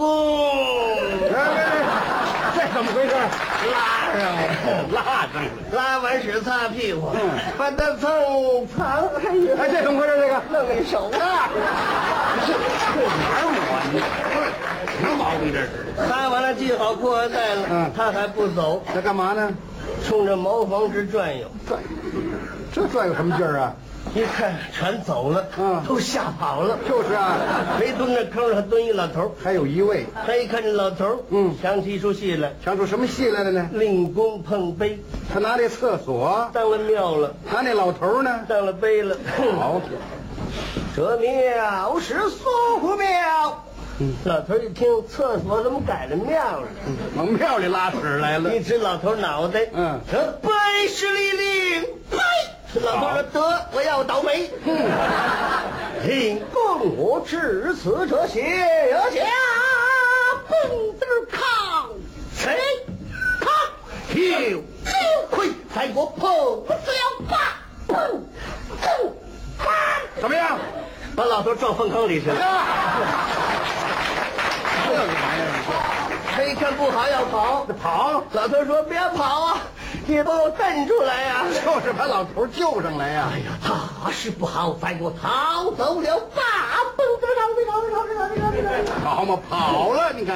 公。 这怎么回事？ 拉上了， 拉上了。 拉完屎擦屁股，把他蹭藏。 哎，这怎么回事？这个弄一手啊！ 这哪儿我呢？什么毛病这是？ 擦完了系好裤带了，他还不走， 那干嘛呢？ 冲着茅房直转悠。 这转有什么劲儿啊？ 一看全走了，都吓跑了。 就是啊， 没蹲那坑上蹲一老头， 还有一位。 他一看这老头，想起一出戏来， 想出什么戏来了呢？ 令公碰碑， 他拿那厕所当了庙了， 他那老头呢？ 当了碑了。 好， 这庙是苏湖庙。老头一听，厕所怎么改了庙了？ 往庙里拉屎来了。 一指老头脑袋，这碑是立令，呸！老头说得，我要倒霉。令公我至此者写下，蹦子抗谁？抗有羞愧，在我碰不了吧？ 怎么样？ 把老头撞粪坑里去了。 这个玩意儿， 他一看不好要跑， 跑。 老头说别跑啊，你把我蹬出来呀！ 就是把老头救上来呀！ 哎呀，大事不好，再给我逃走了吧！蹦子逃！ 跑嘛，跑了，你看。